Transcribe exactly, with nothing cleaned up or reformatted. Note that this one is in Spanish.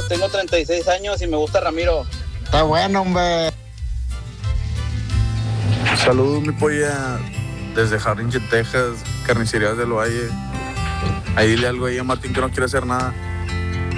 saludos, tengo treinta y seis años y me gusta Ramiro. Está bueno, hombre. Saludos, mi polla, desde Harlingen, Texas, Carnicerías del Valle. Ahí dile algo ahí a Martín que no quiere hacer nada.